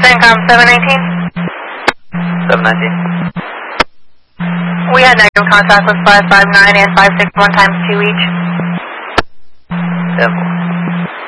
CENTCOM 719. 719. We had negative contact with 559 and 561 times 2 each. Yeah.